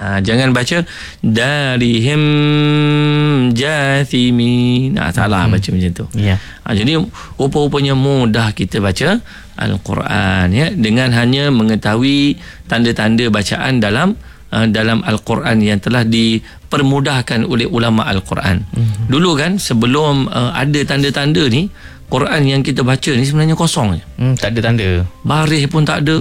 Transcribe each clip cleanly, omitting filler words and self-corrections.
Jangan baca darihim jathimin. Salah baca macam tu. Jadi rupa-rupanya mudah kita baca Al-Quran dengan hanya mengetahui tanda-tanda bacaan dalam Al-Quran yang telah dipermudahkan oleh ulama Al-Quran. Dulu kan sebelum ada tanda-tanda ni, Quran yang kita baca ni sebenarnya kosong je. Tak ada tanda. Baris pun tak ada.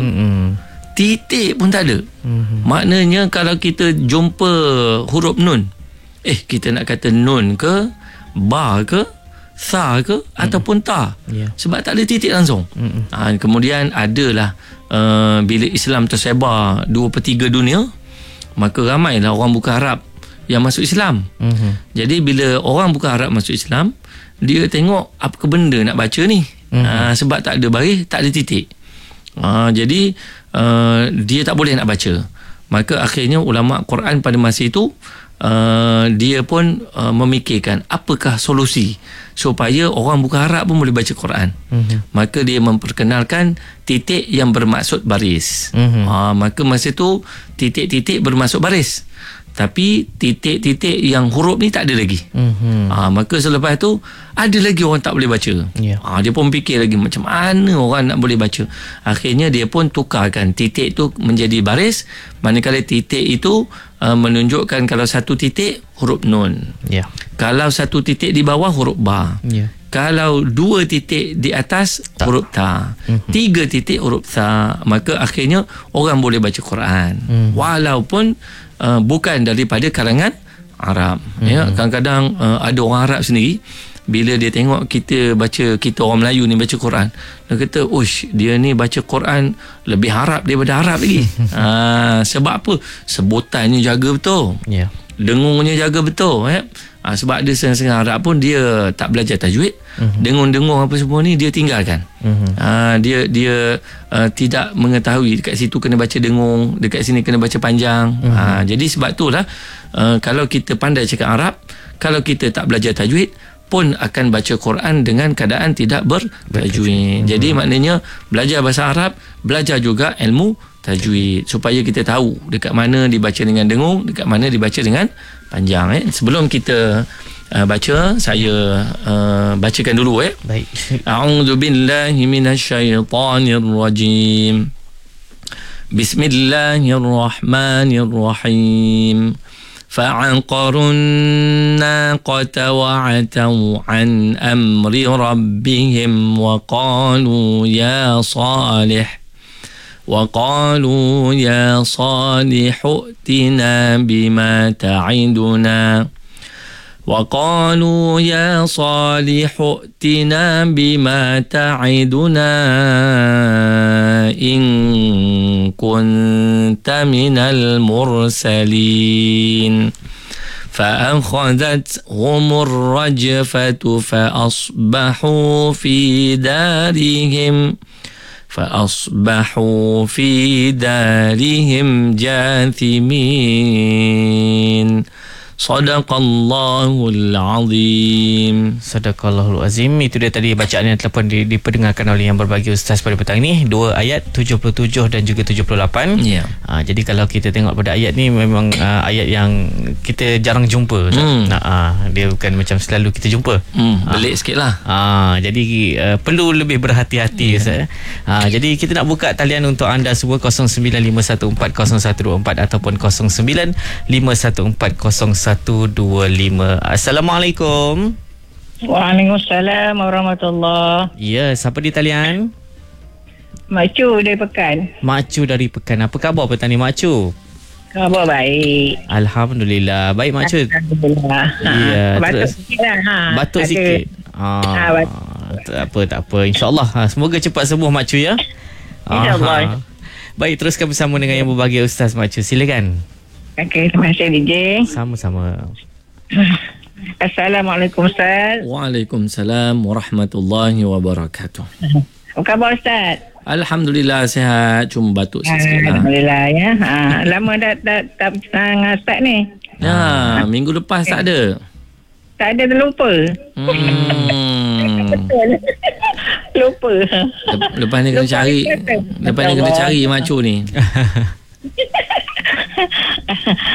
Titik pun tak ada. Maknanya kalau kita jumpa huruf nun, kita nak kata nun ke, ba ke, sa ke, ataupun ta, sebab tak ada titik langsung. Kemudian adalah bila Islam tersebar 2/3 dunia, maka ramailah orang bukan Arab yang masuk Islam. Jadi bila orang bukan Arab masuk Islam, dia tengok apa benda nak baca ni. Sebab tak ada baris, tak ada titik. Jadi dia tak boleh nak baca. Maka akhirnya ulama Quran pada masa itu dia pun memikirkan apakah solusi supaya orang bukan Arab pun boleh baca Quran. Maka dia memperkenalkan titik yang bermaksud baris. Maka masa itu titik-titik bermaksud baris, tapi titik-titik yang huruf ni tak ada lagi. Maka selepas tu ada lagi orang tak boleh baca. Dia pun fikir lagi macam mana orang nak boleh baca. Akhirnya dia pun tukarkan titik tu menjadi baris, manakala titik itu menunjukkan kalau satu titik huruf nun, kalau satu titik di bawah huruf ba, kalau 2 titik di atas huruf ta, 3 titik huruf sa. Maka akhirnya orang boleh baca Quran walaupun bukan daripada kalangan Arab. Kadang-kadang ada orang Arab sendiri, bila dia tengok kita orang Melayu ni baca Quran, dia kata, dia ni baca Quran lebih Arab daripada Arab lagi. Sebab apa? Sebutannya jaga betul, dengungnya jaga betul. Sebab ada setengah Arab pun dia tak belajar tajwid, dengung-dengung apa semua ni dia tinggalkan. Dia tidak mengetahui dekat situ kena baca dengung, dekat sini kena baca panjang. Jadi sebab itulah kalau kita pandai cakap Arab, kalau kita tak belajar tajwid pun akan baca Quran dengan keadaan tidak bertajwid. Jadi maknanya belajar bahasa Arab, belajar juga ilmu tajwid supaya kita tahu dekat mana dibaca dengan dengung, dekat mana dibaca dengan panjang. Sebelum kita baca, saya bacakan dulu. Baik. A'udzubillahi minasyaitonirrajim. Bismillahirrahmanirrahim. فعقروا الناقة وعتوا عن أمر ربهم وقالوا يا صالح ائتنا بما تعدنا إن كنت من المرسلين فأخذتهم الرجفة فأصبحوا في دارهم جاثمين. Sadaqallahul Azim. Sadaqallahul Azim. Itu dia tadi bacaan yang telah pun diperdengarkan oleh yang berbagi ustaz pada petang ni. 2 ayat 77 dan juga 78. Jadi kalau kita tengok pada ayat ni, memang ayat yang kita jarang jumpa. Dia bukan macam selalu kita jumpa. Pelik sikit lah. Jadi perlu lebih berhati-hati. Jadi kita nak buka talian untuk anda semua, 0951400124 ataupun 0951400125. Assalamualaikum. Waalaikumsalam warahmatullahi. Ya, siapa di talian? Mak Cu dari Pekan. Mak Cu dari Pekan. Apa khabar petang ni Mak Cu? Khabar baik. Alhamdulillah. Baik Mak Cu. Alhamdulillah. Ya, batuk sikit lah. Batuk sikit. Tak apa. InsyaAllah. Semoga cepat sembuh Mak Cu ya. InsyaAllah. Baik, teruskan bersama dengan yang berbahagia Ustaz Mak Cu. Silakan. Okey, terima kasih DJ. Sama-sama. Assalamualaikum Ustaz. Waalaikumsalam warahmatullahi wabarakatuh. Apa khabar Ustaz? Alhamdulillah sihat, cuma batuk sikit lah. Alhamdulillah ya. Lama tak dengan Ustaz ni. Minggu lepas tak ada. Tak ada, terlupa. Lupa. Lepas ni kena cari. Lepas ni kena cari Mak Cu ni.